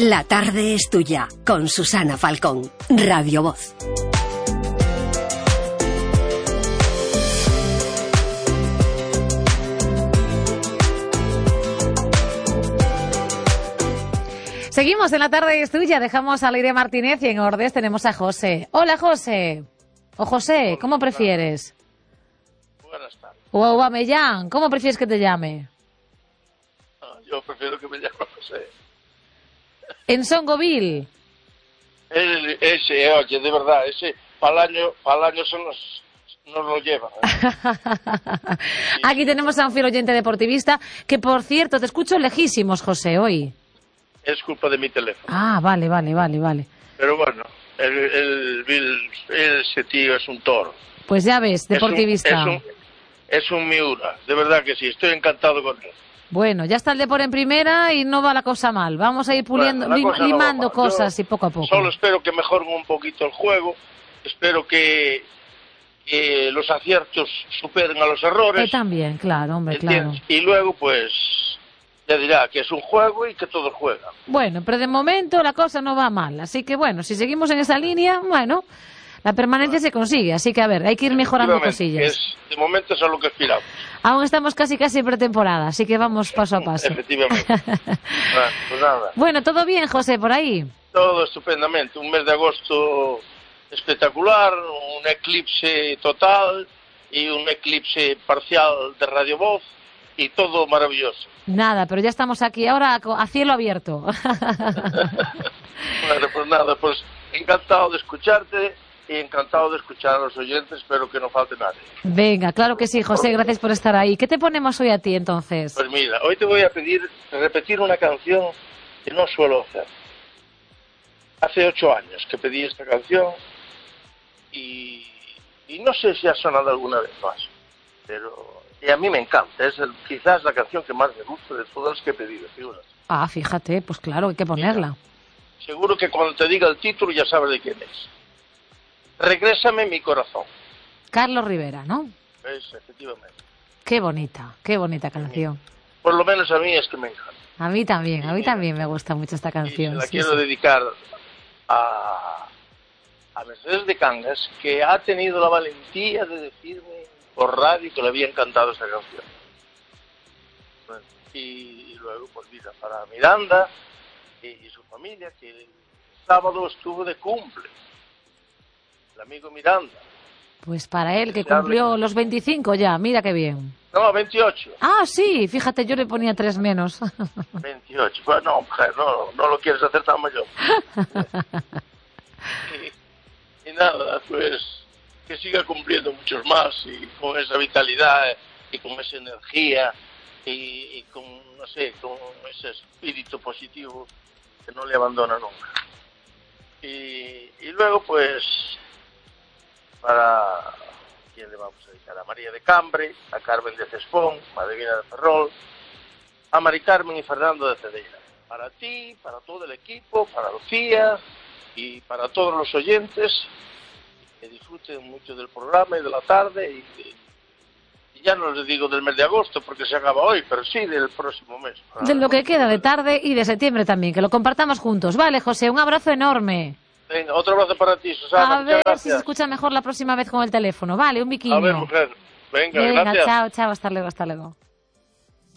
La tarde es tuya, con Susana Falcón, Radio Voz. Seguimos en La tarde es tuya, dejamos a Leire Martínez y en Ordes tenemos a José. Hola, José. O José, ¿cómo prefieres? Buenas tardes. O Aubameyang, ¿cómo prefieres que te llame? Yo prefiero que me llame José. En Songoville. Ese, oye, de verdad, ese para el año nos lo lleva. Aquí tenemos a un fiel oyente deportivista que, por cierto, te escucho lejísimos, José, hoy. Es culpa de mi teléfono. Ah, vale. Pero bueno, ese tío es un toro. Pues ya ves, deportivista. Es un Miura, de verdad que sí, estoy encantado con él. Bueno, ya está el Depor en primera y no va la cosa mal. Vamos a ir puliendo, limando cosas y poco a poco. Solo espero que mejoren un poquito el juego. Espero que los aciertos superen a los errores. También, claro, hombre, ¿entiendes? claro. Y luego, pues, ya dirá que es un juego y que todos juegan. Bueno, pero de momento la cosa no va mal. Así que, bueno, si seguimos en esa línea, bueno, la permanencia se consigue. Así que, a ver, hay que ir mejorando cosillas. De momento eso es lo que aspiramos. Aún estamos casi en pretemporada, así que vamos paso a paso. Efectivamente. Pues nada. Bueno, ¿todo bien, José, por ahí? Todo estupendamente. Un mes de agosto espectacular, un eclipse total y un eclipse parcial de Radio Voz y todo maravilloso. Nada, pero ya estamos aquí ahora a cielo abierto. Bueno, pues nada, pues encantado de escucharte y encantado de escuchar a los oyentes, espero que no falte nadie. Venga, claro que sí, José, gracias por estar ahí. ¿Qué te ponemos hoy a ti, entonces? Pues mira, hoy te voy a pedir repetir una canción que no suelo hacer. Hace 8 años que pedí esta canción y no sé si ha sonado alguna vez más, pero y a mí me encanta, es quizás la canción que más me gusta de todas las que he pedido, figuras. Ah, fíjate, pues claro, hay que ponerla. Mira, seguro que cuando te diga el título ya sabes de quién es. Regrésame mi corazón. Carlos Rivera, ¿no? Es, efectivamente. Qué bonita canción. Por lo menos a mí es que me encanta. A mí también me gusta mucho esta canción. Y se la sí, quiero dedicar a Mercedes de Cangas, que ha tenido la valentía de decirme por radio que le había encantado esta canción. Bueno, y luego, pues mira, para Miranda y su familia, que el sábado estuvo de cumple. El amigo Miranda. Pues para él, que cumplió los 25 ya, mira qué bien. No, 28. Ah, sí, fíjate, yo le ponía 3 menos. 28. Pues no, mujer, no lo quieres hacer tan mayor. y nada, pues que siga cumpliendo muchos más y con esa vitalidad y con esa energía y con, no sé, con ese espíritu positivo que no le abandona nunca. Y luego, pues, para quién le vamos a dedicar, a María de Cambre, a Carmen de Cespón, Madrina de Ferrol, a Mari Carmen y Fernando de Cedeira. Para ti, para todo el equipo, para Lucía y para todos los oyentes, que disfruten mucho del programa y de la tarde y ya no les digo del mes de agosto porque se acaba hoy, pero sí del próximo mes. De lo que queda de tarde y de septiembre también, que lo compartamos juntos. Vale, José, un abrazo enorme. Venga, otro abrazo para ti, Susana. A ver gracias. si se escucha mejor la próxima vez con el teléfono. Vale, un biquiño. A ver, mujer. Venga, gracias. Chao, hasta luego.